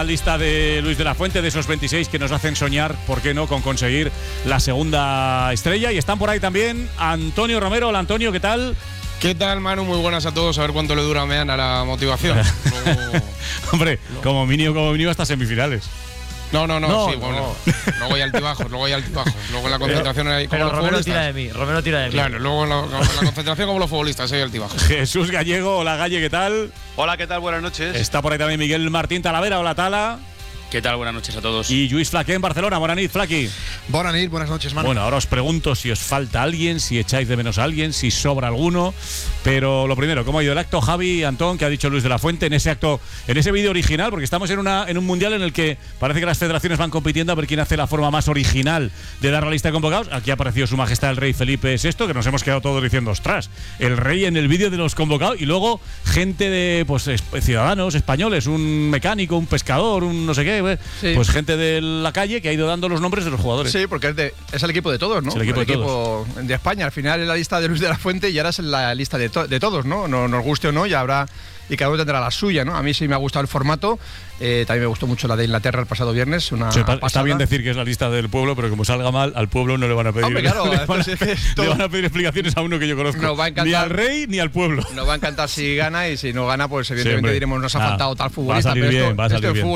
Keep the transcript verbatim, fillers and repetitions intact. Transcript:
La lista de Luis de la Fuente, de esos veintiséis que nos hacen soñar, ¿por qué no?, con conseguir la segunda estrella. Y están por ahí también Antonio Romero. Hola, Antonio, ¿qué tal? ¿Qué tal, Manu? Muy buenas a todos. A ver cuánto le dura a Meana la motivación. Luego... Hombre, no. como mínimo, como mínimo hasta semifinales. No, no, no, no sí, bueno. No. Luego hay altibajos, luego hay altibajos. Luego en la concentración pero, hay como pero los Romero futbolistas. tira de mí, Romero tira de mí. Claro, luego en la, en la concentración como los futbolistas hay altibajos. Jesús Gallego, hola Galle, ¿qué tal? Hola, ¿qué tal? Buenas noches. Está por ahí también Miguel Martín Talavera, hola Tala. ¿Qué tal? Buenas noches a todos. Y Lluís Flaqué en Barcelona. Buenas noches, Flaqui. Buenas noches, buenas noches, Manu. Bueno, ahora os pregunto si os falta alguien, si echáis de menos a alguien, si sobra alguno. Pero lo primero, ¿cómo ha ido el acto, Javi, Antón, que ha dicho Luis de la Fuente en ese acto, en ese vídeo original? Porque estamos en, una, en un mundial en el que parece que las federaciones van compitiendo a ver quién hace la forma más original de dar la lista de convocados. Aquí ha aparecido Su Majestad el Rey Felipe sexto, que nos hemos quedado todos diciendo, ostras, el rey en el vídeo de los convocados. Y luego gente de, pues, ciudadanos españoles, un mecánico, un pescador, un no sé qué, sí. pues gente de la calle que ha ido dando los nombres de los jugadores. Sí, porque es, de, es el equipo de todos, ¿no? Es el equipo, el de, equipo todos. de España. Al final es la lista de Luis de la Fuente y ahora es la lista de, to de todos, ¿no? ¿no? Nos guste o no, ya habrá. Y cada uno tendrá la suya, ¿no? A mí sí me ha gustado el formato. Eh, también me gustó mucho la de Inglaterra el pasado viernes. Una sí, pasada. Está bien decir que es la lista del pueblo, pero como salga mal, al pueblo no le van a pedir. Hombre, claro, le, van a, es que le van a pedir explicaciones a uno que yo conozco. Nos va a encantar, ni al rey ni al pueblo. Nos va a encantar si gana, y si no gana, pues evidentemente sí, diremos nos ha ah, faltado tal futbolista. Va a salir pero bien, esto, va a salir esto bien.